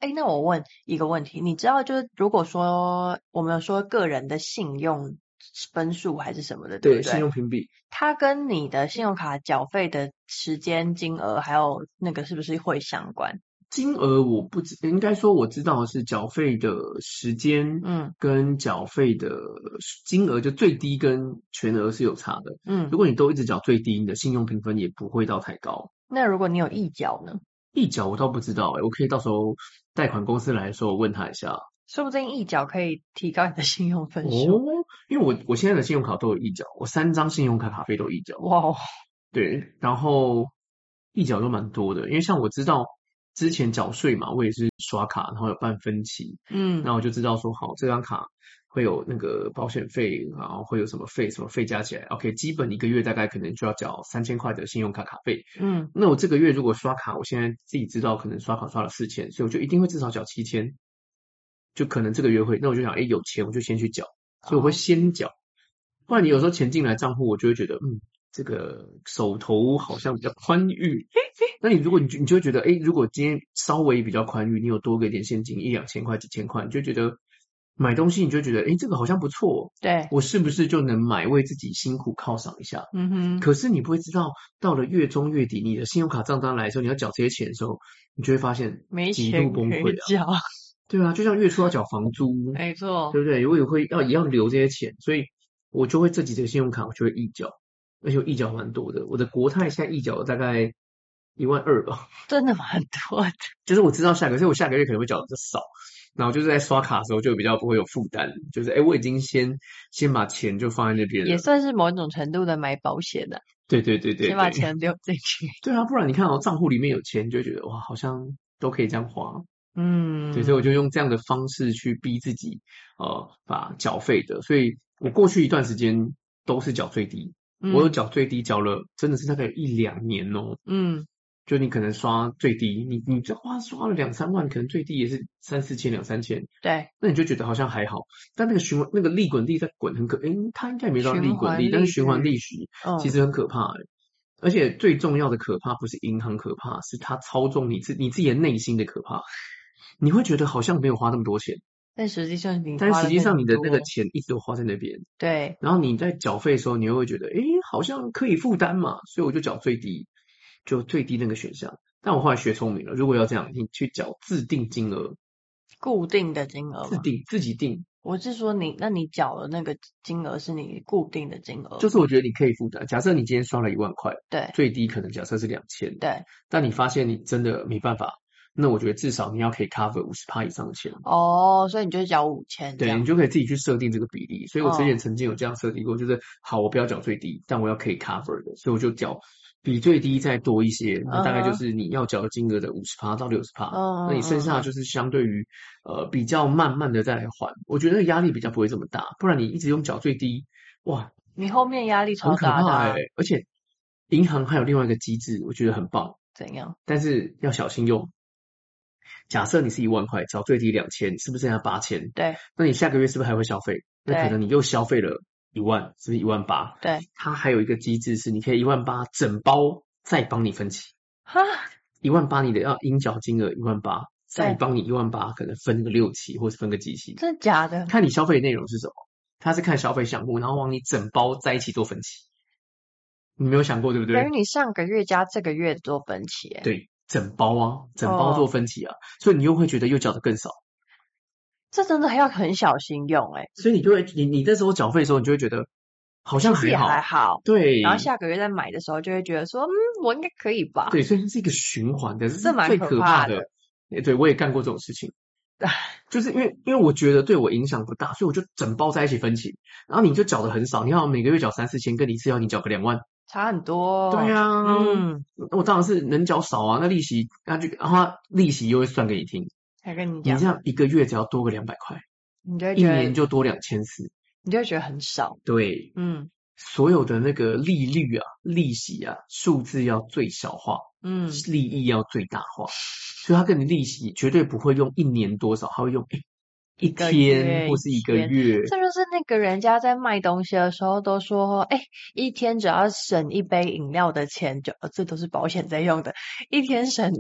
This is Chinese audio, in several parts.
那我问一个问题，你知道就是如果说我们有说个人的信用分数还是什么的，对不信对？ 用评比， 它跟你的信用卡缴费的时间、金额还有那个是不是会相关？ 金额我不知，应该说我知道的是缴费的时间，跟缴费的金额就最低跟全额是有差的。如果你都一直缴最低，你的信用评分也不会到太高。 那如果你有溢缴呢？ 溢缴我倒不知道我可以到时候贷款公司来的时候问他一下。 说不定溢缴可以提高你的信用分数。 因为我现在的信用卡都有溢缴，我3张信用卡卡费都溢缴。 哇， 对，然后溢缴都蛮多的，因为像我知道之前缴税嘛，我也是刷卡，然后有办分期，那我就知道说好这张卡会有那个保险费，然后会有什么费加起来 ，OK， 基本一个月大概可能就要缴3000块的信用卡卡费，那我这个月如果刷卡，我现在自己知道可能刷卡刷了4000，所以我就一定会至少缴7000，就可能这个月会，那我就想，有钱我就先去缴，所以我会先缴，不然你有时候钱进来账户，我就会觉得，这个手头好像比较宽裕。那如果你就会觉得，如果今天稍微比较宽裕，你有多个一点现金，1、2千块、几千块，你就觉得买东西，你就觉得，这个好像不错， 对， 我是不是就能买，为自己辛苦犒赏一下？可是你不会知道，到了月中月底，你的信用卡账单来的时候，你要缴这些钱的时候，你就会发现极度崩溃啊。 对啊，就像月初要缴房租， 没错， 对不对？我也要留这些钱，所以我就会这几个信用卡我就会溢缴，而且我溢缴蛮多的。我的国泰现在溢缴了大概12000吧， 真的蛮多的。 就是我知道所以我下个月可能会缴的比较少，然后就是在刷卡的时候就比较不会有负担，就是我已经先把钱就放在那边了， 也算是某种程度的买保险的。 对， 先把钱留进去。 对啊，不然你看账户里面有钱，就会觉得哇，好像都可以这样花。对，所以我就用这样的方式去逼自己，把缴费的。所以我过去一段时间都是缴最低，我有缴最低，缴了真的是大概1-2年哦。就你可能刷最低，你这刷了2-3万，可能最低也是3-4千、2-3千。 对， 那你就觉得好像还好，但那个那个利滚利在滚很它应该没到利滚利，但是循环利息其实很可怕而且最重要的可怕不是银行可怕，是它操纵你自己的内心的可怕。你会觉得好像没有花那么多钱， 但实际上你的那个钱一直都花在那边。 对， 然后你在缴费的时候，你又会觉得，好像可以负担嘛，所以我就缴最低，就最低那个选项。但我后来学聪明了，如果要这样，你去缴自定金额， 固定的金额吗？ 自己定。 我是说那你缴的那个金额是你固定的金额， 就是我觉得你可以负担。假设你今天刷了1万块， 对， 最低可能假设是2000， 对， 但你发现你真的没办法，那我觉得至少你要可以 cover 50%以上的钱。 所以你就缴5000， 对，你就可以自己去设定这个比例。所以我之前曾经有这样设定过，就是好，我不要缴最低，但我要可以 cover 的，所以我就缴比最低再多一些，那大概就是你要缴的金额的50%到60%，那你剩下就是相对于比较慢慢的再来还，我觉得压力比较不会这么大，不然你一直用缴最低，哇， 你后面压力超很可大的怕而且银行还有另外一个机制，我觉得很棒。 怎样？ 但是要小心用。假设你是1万块，缴最低2000，是不是剩下8000？ 对， 那你下个月是不是还会消费？那可能你又消费了1万，是不是18000？ 对， 它还有一个机制是，你可以18000整包再帮你分期。 哈 ，18000你的要应缴金额18000，再帮你18000，可能分个6期或是分个几期？ 真的假的？ 看你消费内容是什么，它是看消费项目，然后帮你整包在一起做分期。你没有想过对不对？ 等于你上个月加这个月做分期。 对，整包做分期所以你又会觉得又缴得更少。 这真的还要很小心用所以你就会你那时候缴费的时候，你就会觉得好像还好， 对。 然后下个月再买的时候，就会觉得说，我应该可以吧？ 对，所以这是一个循环的， 这蛮最可怕的。对，我也干过这种事情，就是因为我觉得对我影响不大，所以我就整包在一起分期，然后你就缴的很少，你要每个月缴3-4千，跟你一次要你缴个2万， 差很多。 对啊，我当然是能缴少啊，那利息然后利息又会算给你听， 还跟你讲， 你这样一个月只要多个200块， 你就会一年就多2400， 你就会觉得很少。 对，所有的那个利率利息数字要最小化，利益要最大化，所以他跟你利息绝对不会用1年多少，他会用一天或是1个月。 这就是那个人家在卖东西的时候都说，一天只要省一杯饮料的钱，这都是保险在用的，一天省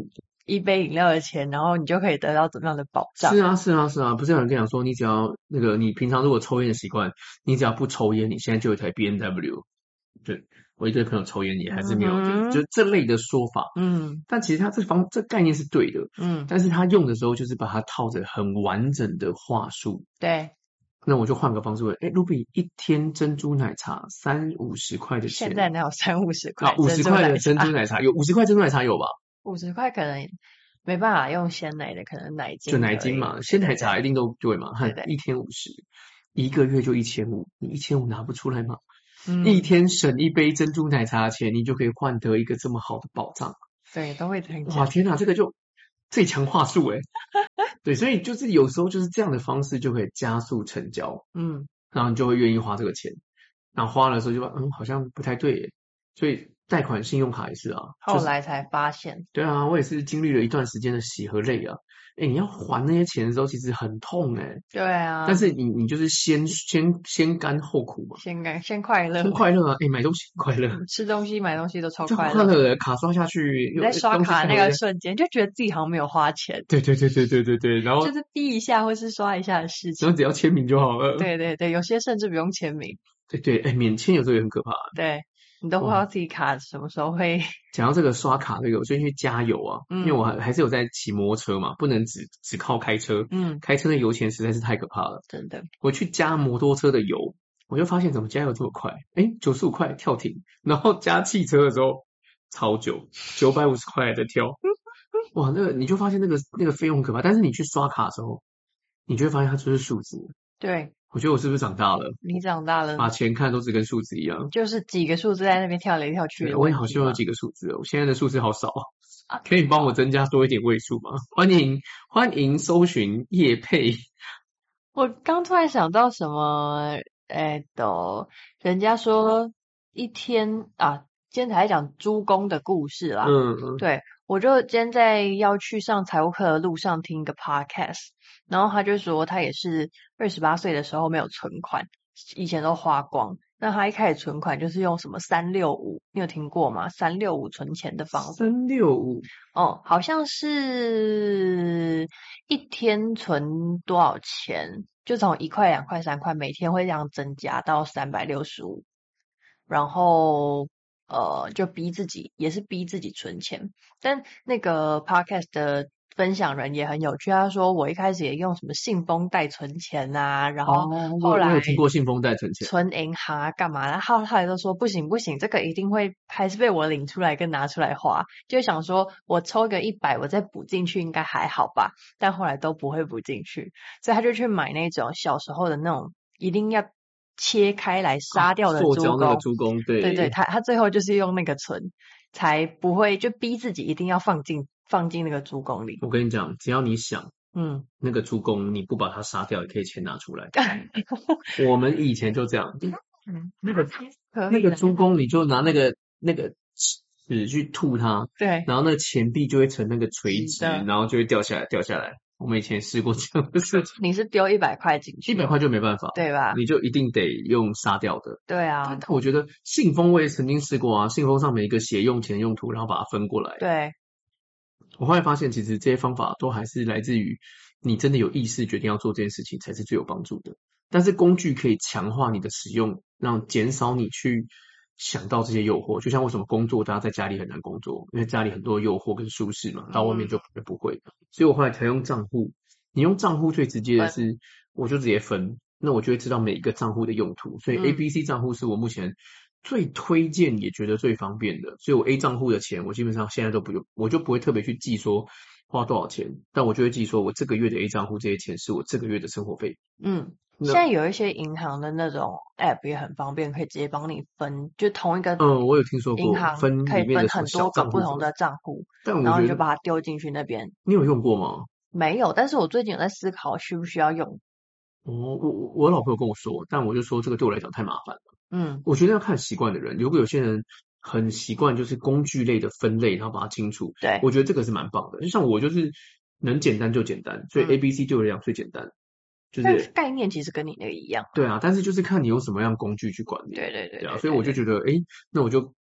一杯饮料的钱，然后你就可以得到怎么样的保障？ 是啊，不是有人跟你讲说，你只要那个你平常如果抽烟的习惯，你只要不抽烟，你现在就有一台 BMW。对，我一堆朋友抽烟也还是没有，就这类的说法。但其实他这概念是对的。但是他用的时候就是把它套着很完整的话术。 对。 那我就换个方式问，Ruby 一天珍珠奶茶30-50块的钱， 现在哪有30-50块 ？50块的珍珠奶茶有50块珍珠奶茶有吧 ？50块可能没办法用鲜奶的，可能奶精就奶精嘛，鲜奶茶一定都对嘛，一天50，一个月就1500，你1500拿不出来吗？一天省一杯珍珠奶茶的钱，你就可以换得一个这么好的保障。 对，都会这样讲。 哇，天哪，这个就最强话术欸。对，所以就是有时候就是这样的方式就可以加速成交。然后你就会愿意花这个钱。然后花的时候就好像不太对耶。所以贷款信用卡也是啊， 后来才发现。 对啊，我也是经历了一段时间的喜和累啊。你要还那些钱的时候其实很痛欸。 对啊。 但是你就是先甘后苦嘛。 先快乐。 先快乐啊。买东西快乐。 吃东西买东西都超快乐的，卡刷下去。 你在刷卡那个瞬间就觉得自己好像没有花钱。 对，然后就是逼一下或是刷一下的事情。 然后只要签名就好了。 对，有些甚至不用签名。 对，免签有时候也很可怕。 对，你都不知道自己卡什么时候会。 讲到这个刷卡这个，我最近去加油啊。因为我还是有在骑摩托车嘛，不能只靠开车。开车的油钱实在是太可怕了。 真的。 我去加摩托车的油，我就发现怎么加油这么快，95块跳停，然后加汽车的时候超久，950块在跳。哇，那个你就发现那个费用很可怕，但是你去刷卡的时候，你就会发现它就是数字。 对。 我觉得我是不是长大了？ 你长大了， 把钱看都只跟数字一样， 就是几个数字在那边跳来跳去的。 我也好希望有几个数字哦，我现在的数字好少可以帮我增加多一点位数吗？欢迎搜寻业配。 我刚突然想到什么，人家说一天啊，今天才讲猪公的故事啦。对，我就今天要去上财务课的路上听一个 podcast， 然后他就说他也是28岁的时候没有存款，以前都花光。那他一开始存款就是用什么365，你有听过吗？365存钱的方法。 365 好像是一天存多少钱，就从1块、2块、3块，每天会这样增加到365，然后就也是逼自己存钱。但那个 podcast 的分享人也很有趣，他说我一开始也用什么信封袋存钱啊，然后后来我有听过信封袋存钱， 存银行啊干嘛的，后来都说不行，这个一定会还是被我领出来跟拿出来花，就想说我抽个100我再补进去应该还好吧，但后来都不会补进去，所以他就去买那种小时候的那种一定要切开来杀掉的塑胶那个猪公。 对，他最后就是用那个存，才不会就逼自己一定要放进那个猪公里。 我跟你讲，只要你想，那个猪公你不把它杀掉，也可以钱拿出来。我们以前就这样，那个猪公你就拿那个纸去吐它， 对， 然后那个钱币就会成那个垂直，然后就会掉下来。我们以前试过这样的事情。 你是丢100块进去 ，100块就没办法， 对吧？ 你就一定得用杀掉的。 对啊。 但我觉得信封我也曾经试过啊，信封上每一个写用钱用途，然后把它分过来。 对。 我后来发现，其实这些方法都还是来自于你真的有意识决定要做这件事情，才是最有帮助的。但是工具可以强化你的使用，让减少你去想到这些诱惑。就像为什么工作大家在家里很难工作，因为家里很多诱惑跟舒适嘛，到外面就不会。所以我后来才用账户。你用账户最直接的是，我就直接分，那我就会知道每一个账户的用途。所以 ABC 账户是我目前最推荐也觉得最方便的。所以我 A 账户的钱，我基本上现在都不用，我就不会特别去记说花多少钱，但我就会记说我这个月的 A 账户这些钱是我这个月的生活费。 现在有一些银行的那种 app 也很方便，可以直接帮你分，就同一个我有听说过银行可以分很多个不同的账户，然后你就把它丢进去那边。 你有用过吗？ 没有，但是我最近有在思考需不需要用。 我老婆有跟我说，但我就说这个对我来讲太麻烦了。我觉得要看习惯的人，如果有些人很习惯就是工具类的分类，然后把它清楚， 对， 我觉得这个是蛮棒的。就像我就是能简单就简单，所以 ABC 对我来讲最简单。就是概念其实跟你那个一样。 对啊，但是就是看你用什么样工具去管理。 对啊， 所以我就觉得那我就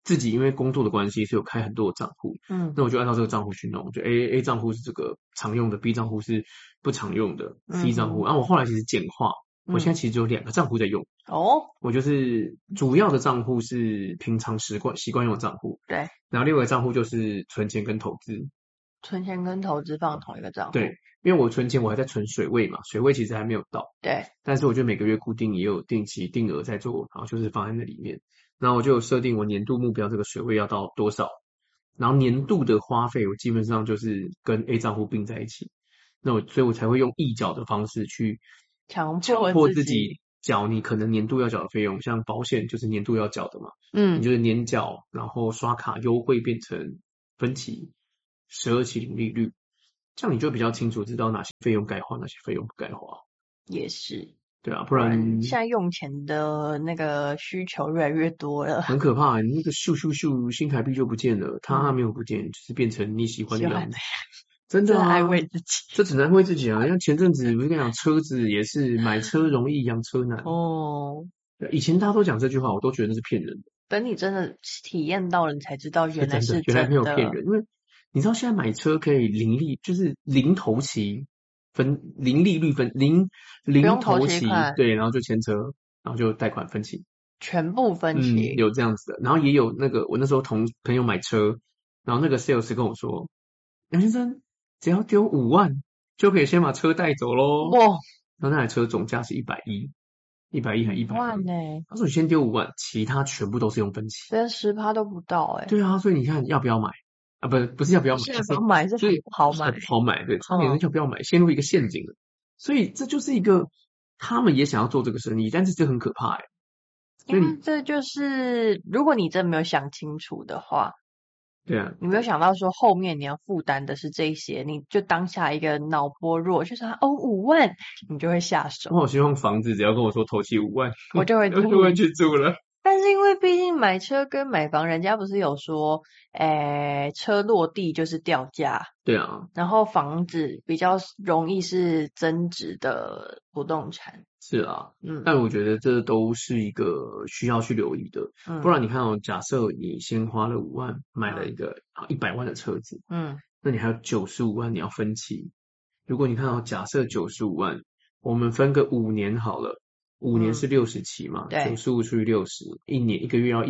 自己因为工作的关系，是有开很多的账户，那我就按照这个账户去弄，就 A 账户是这个常用的 ，B 账户是不常用的，C 账户，然后我后来其实简化，我现在其实只有2个账户在用，我就是主要的账户是平常习惯用的账户， 对， 然后另外一个账户就是存钱跟投资， 存钱跟投资放同一个账户， 对，因为我存钱我还在存水位嘛，水位其实还没有到， 对， 但是我就每个月固定也有定期定额在做，然后就是放在那里面。然后我就有设定我年度目标这个水位要到多少，然后年度的花费我基本上就是跟 A 账户并在一起，所以我才会用预缴的方式去强迫自己缴你可能年度要缴的费用，像保险就是年度要缴的嘛，你就是年缴，然后刷卡优惠变成分期，12期零利率，这样你就比较清楚知道哪些费用该花，哪些费用不该花。 也是。 对啊，不然现在用钱的那个需求越来越多了， 很可怕。你那个咻咻咻，新台币就不见了，它没有不见，就是变成你喜欢的样子。真的啊， 安慰自己， 这只能安慰自己啊。像前阵子不是跟你讲，车子也是买车容易养车难哦。 以前大家都讲这句话，我都觉得那是骗人的。 等你真的体验到了，你才知道原来是原来没有骗人。因为你知道现在买车可以零利，就是零头期。零利率零头期，对，然后就签车，然后就贷款分期， 全部分期， 有这样子的。然后也有那个我那时候同朋友买车，然后那个 sales 跟我说，杨先生只要丢5万就可以先把车带走咯。哇！然后那台车总价是110还120 万呢？ 他说你先丢5万，其他全部都是用分期， 连10%都不到哎。 对啊，所以你看要不要买？啊，不是要不要买， 是不买是好买， 好买，对，差点人要不要买，陷入一个陷阱了。所以这就是一个他们也想要做这个生意，但是这很可怕哎。 因为这就是如果你真没有想清楚的话， 对啊， 你没有想到说后面你要负担的是这些，你就当下一个脑波弱，就是5万，你就会下手。 我好希望房子只要跟我说头期5万， 我就会去住了。 但是因为毕竟买车跟买房，人家不是有说，车落地就是掉价， 对啊， 然后房子比较容易是增值的不动产， 是啊，但我觉得这都是一个需要去留意的，不然你看假设你先花了5万买了一个100万的车子，那你还有95万你要分期，如果你看假设95万，我们分个5年好了。5年是60期嘛，95除以60，一个月要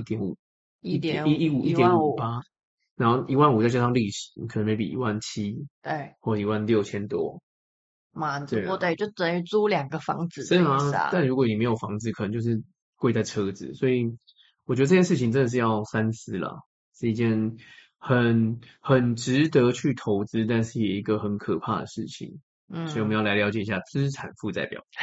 1.58，然后15000再加上利息，你可能 maybe 17000，对，或16000多， 蛮多的，就等于租2个房子的意思啊。 但如果你没有房子，可能就是贵在车子，所以我觉得这件事情真的是要三思啦，是一件很值得去投资，但是也一个很可怕的事情。所以我们要来了解一下资产负债表。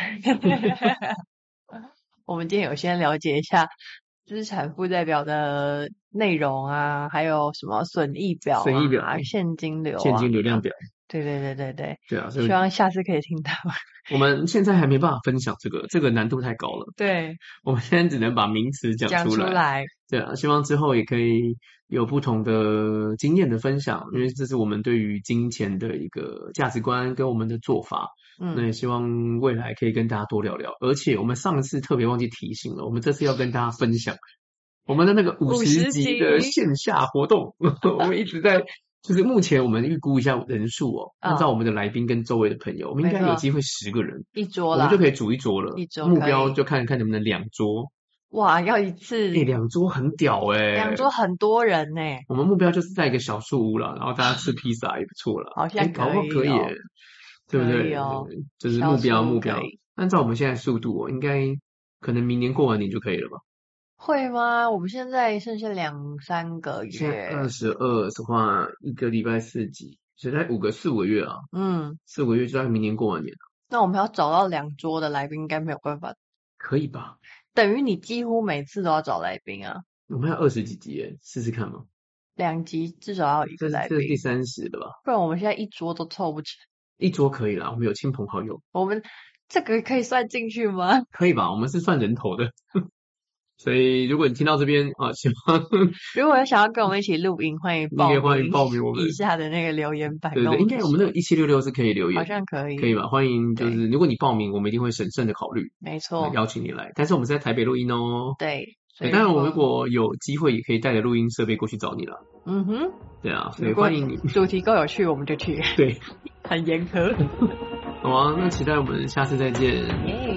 我们今天有先了解一下资产负债表的内容啊，还有什么损益表啊、现金流量表。 对。 对啊， 希望下次可以听到。 我们现在还没办法分享这个难度太高了。 对， 我们现在只能把名词讲出来。对啊，希望之后也可以有不同的经验的分享，因为这是我们对于金钱的一个价值观跟我们的做法。那也希望未来可以跟大家多聊聊。而且我们上次特别忘记提醒了，我们这次要跟大家分享我们的那个50集的线下活动。我们一直在。就是目前我们预估一下人数按照我们的来宾跟周围的朋友，我们应该有机会10个人一桌啦， 我们就可以煮一桌了。目标就看能不能2桌。 哇，要一次 2桌很屌 2桌很多人我们目标就是在一个小树屋啦，然后大家吃披萨也不错啦。 好像可以耶，对不对？就是目标。按照我们现在速度应该可能明年过完年就可以了吧？ 会吗？我们现在剩下2-3个月。 现在22的话，1个礼拜4集，现在4、5个月啊。4、5个月就在明年过完年了。 那我们要找到2桌的来宾，应该没有办法。 可以吧？ 等于你几乎每次都要找来宾啊。 我们要20几集耶，试试看嘛。 2集至少要1个来宾。 这是第30了吧？ 不然我们现在1桌都凑不成。 1桌可以啦，我们有亲朋好友。 我们这个可以算进去吗？ 可以吧？我们是算人头的。所以，如果你听到这边希望如果有想要跟我们一起录音，欢迎报名我们以下的那个留言板。 对，应该我们那个1766是可以留言， 好像可以吧？欢迎，就是如果你报名，我们一定会审慎的考虑， 没错， 邀请你来。但是我们是在台北录音哦。 对， 当然我如果有机会也可以带着录音设备过去找你了。 嗯哼， 对啊，所以欢迎你。 主题够有趣我们就去。 对， 很严苛。 好啊，那期待我们下次再见。